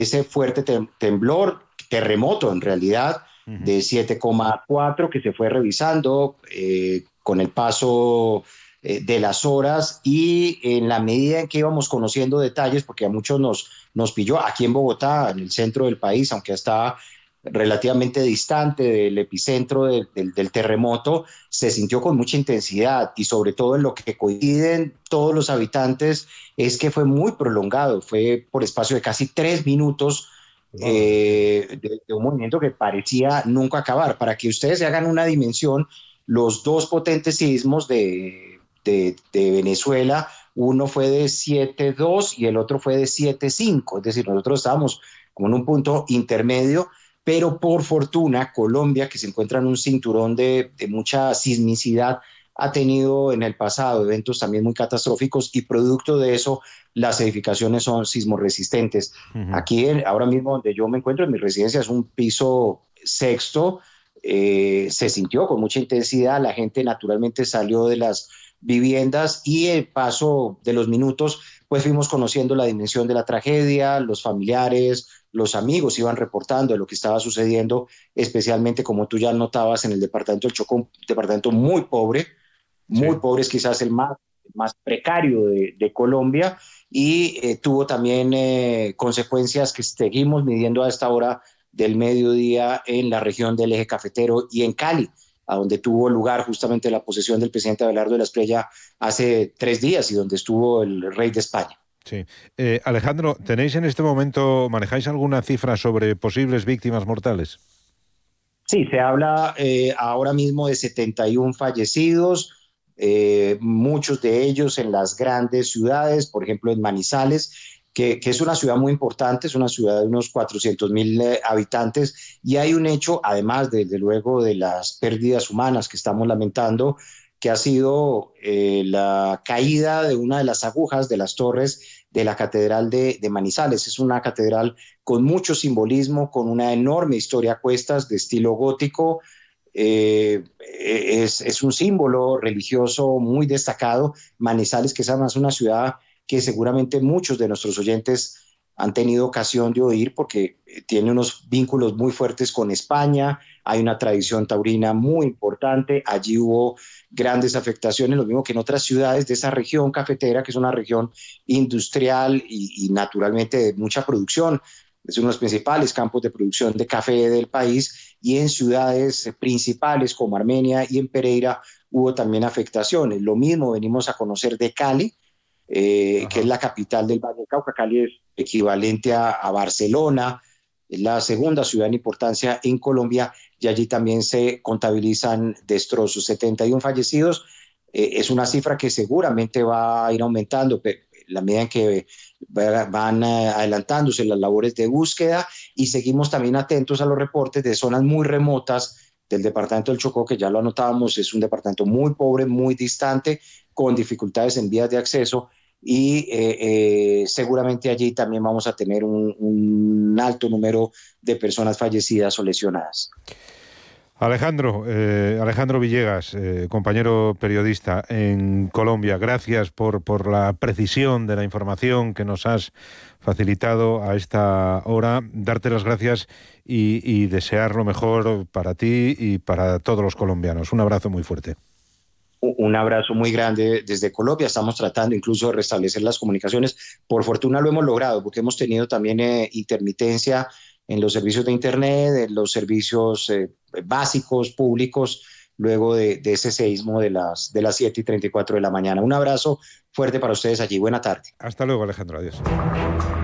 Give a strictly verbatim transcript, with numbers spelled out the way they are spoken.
ese fuerte tem- temblor, terremoto en realidad, Uh-huh. de siete coma cuatro que se fue revisando eh, con el paso eh, de las horas y en la medida en que íbamos conociendo detalles, porque a muchos nos, nos pilló aquí en Bogotá, en el centro del país, aunque está relativamente distante del epicentro de- del, del terremoto, se sintió con mucha intensidad y sobre todo en lo que coinciden todos los habitantes es que fue muy prolongado, fue por espacio de casi tres minutos Madre mía. eh, de, de un movimiento que parecía nunca acabar. Para que ustedes se hagan una dimensión, los dos potentes sismos de, de, de Venezuela, uno fue de siete punto dos y el otro fue de siete punto cinco, es decir, nosotros estábamos como en un punto intermedio, pero por fortuna Colombia, que se encuentra en un cinturón de, de mucha sismicidad, ha tenido en el pasado eventos también muy catastróficos y producto de eso las edificaciones son sismoresistentes. Uh-huh. Aquí, en- ahora mismo donde yo me encuentro, en mi residencia es un piso sexto, eh, se sintió con mucha intensidad, la gente naturalmente salió de las viviendas y el paso de los minutos, pues fuimos conociendo la dimensión de la tragedia, los familiares, los amigos iban reportando de lo que estaba sucediendo, especialmente como tú ya notabas en el departamento del Chocó, un departamento muy pobre, muy Sí. pobre, es quizás el más, el más precario de, de Colombia y eh, tuvo también eh, consecuencias que seguimos midiendo a esta hora del mediodía en la región del eje cafetero y en Cali, a donde tuvo lugar justamente la posesión del presidente Abelardo de la Espriella hace tres días y donde estuvo el rey de España. Sí. Eh, Alejandro, ¿tenéis en este momento, manejáis alguna cifra sobre posibles víctimas mortales? Sí, se habla eh, ahora mismo de setenta y uno fallecidos, eh, muchos de ellos en las grandes ciudades, por ejemplo en Manizales, que, que es una ciudad muy importante, es una ciudad de unos cuatrocientos mil eh, habitantes, y hay un hecho, además desde luego de las pérdidas humanas que estamos lamentando, que ha sido eh, la caída de una de las agujas de las torres de la Catedral de, de Manizales. Es una catedral con mucho simbolismo, con una enorme historia a cuestas de estilo gótico. Eh, es, es, un símbolo religioso muy destacado. Manizales, que es además una ciudad que seguramente muchos de nuestros oyentes han tenido ocasión de oír porque tiene unos vínculos muy fuertes con España, hay una tradición taurina muy importante, allí hubo grandes afectaciones, lo mismo que en otras ciudades de esa región cafetera, que es una región industrial y, y naturalmente de mucha producción, es uno de los principales campos de producción de café del país, y en ciudades principales como Armenia y en Pereira hubo también afectaciones. Lo mismo venimos a conocer de Cali, eh, que es la capital del Valle del Cauca. Cali es equivalente a, a Barcelona, es la segunda ciudad en importancia en Colombia, y allí también se contabilizan destrozos. setenta y uno fallecidos, eh, es una cifra que seguramente va a ir aumentando en la medida en que van adelantándose las labores de búsqueda, y seguimos también atentos a los reportes de zonas muy remotas del departamento del Chocó, que ya lo anotábamos, es un departamento muy pobre, muy distante, con dificultades en vías de acceso, y eh, eh, seguramente allí también vamos a tener un, un alto número de personas fallecidas o lesionadas. Alejandro, eh, Alejandro Villegas, eh, compañero periodista en Colombia, gracias por, por la precisión de la información que nos has facilitado a esta hora. Darte las gracias y, y desear lo mejor para ti y para todos los colombianos. Un abrazo muy fuerte. Un abrazo muy grande desde Colombia. Estamos tratando incluso de restablecer las comunicaciones. Por fortuna lo hemos logrado porque hemos tenido también eh, intermitencia en los servicios de Internet, en los servicios eh, básicos, públicos, luego de, de ese seísmo de las, de las siete y treinta y cuatro de la mañana. Un abrazo fuerte para ustedes allí. Buena tarde. Hasta luego, Alejandro. Adiós.